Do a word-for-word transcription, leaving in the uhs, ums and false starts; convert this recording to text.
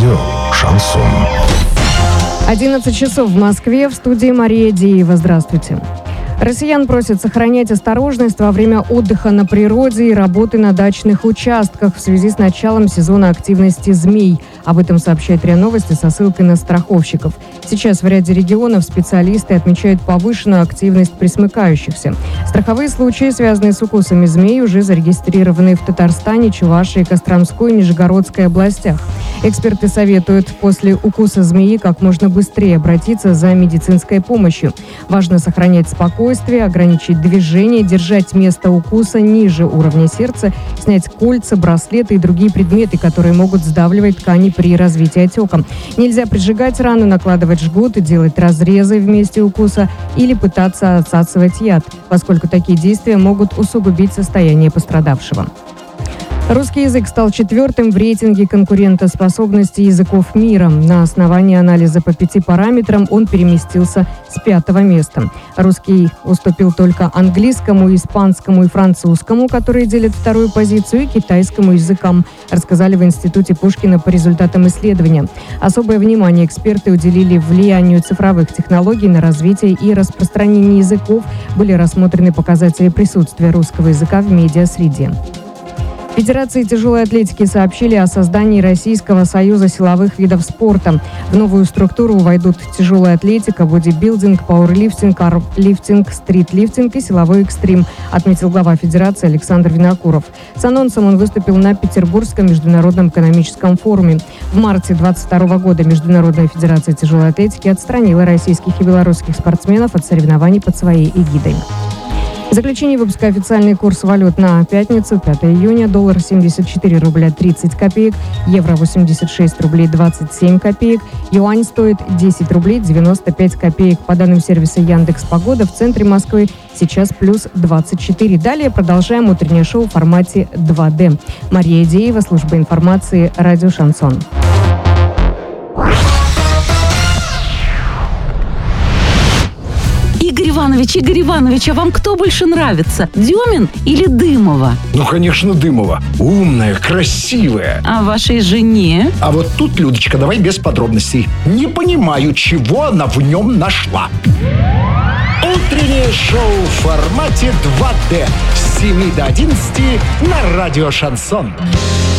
Радио «Шансон». одиннадцать часов в Москве, в студии Мария Деева. Здравствуйте. Россиян просят сохранять осторожность во время отдыха на природе и работы на дачных участках в связи с началом сезона активности змей. Об этом сообщает РИА Новости со ссылкой на страховщиков. Сейчас в ряде регионов специалисты отмечают повышенную активность пресмыкающихся. Страховые случаи, связанные с укусами змей, уже зарегистрированы в Татарстане, Чувашии, Костромской и Нижегородской областях. Эксперты советуют после укуса змеи как можно быстрее обратиться за медицинской помощью. Важно сохранять спокойствие, ограничить движение, держать место укуса ниже уровня сердца, снять кольца, браслеты и другие предметы, которые могут сдавливать ткани при развитии отека. Нельзя прижигать рану, накладывать жгут и делать разрезы в месте укуса или пытаться отсасывать яд, поскольку такие действия могут усугубить состояние пострадавшего. Русский язык стал четвертым в рейтинге конкурентоспособности языков мира. На основании анализа по пяти параметрам он переместился с пятого места. Русский уступил только английскому, испанскому и французскому, которые делят вторую позицию, и китайскому языкам, рассказали в Институте Пушкина по результатам исследования. Особое внимание эксперты уделили влиянию цифровых технологий на развитие и распространение языков. Были рассмотрены показатели присутствия русского языка в медиасреде. В Федерации тяжелой атлетики сообщили о создании Российского союза силовых видов спорта. В новую структуру войдут тяжелая атлетика, бодибилдинг, пауэрлифтинг, армлифтинг, стритлифтинг и силовой экстрим, отметил глава Федерации Александр Винокуров. С анонсом он выступил на Петербургском международном экономическом форуме. В марте двадцать второго года Международная федерация тяжелой атлетики отстранила российских и белорусских спортсменов от соревнований под своей эгидой. В заключение выпуска официальный курс валют на пятницу, пятого июня. Доллар семьдесят четыре рубля тридцать копеек, евро восемьдесят шесть рублей двадцать семь копеек, юань стоит десять рублей девяносто пять копеек. По данным сервиса Яндекс.Погода, в центре Москвы сейчас плюс двадцать четыре. Далее продолжаем утреннее шоу в формате два дэ. Мария Деева, служба информации, радио «Шансон». Игорь Иванович, Игорь Иванович, а вам кто больше нравится? Дюмин или Дымова? Ну, конечно, Дымова. Умная, красивая. А вашей жене? А вот тут, Людочка, давай без подробностей. Не понимаю, чего она в нем нашла. Утреннее шоу в формате два дэ с семи до одиннадцати на радио «Шансон».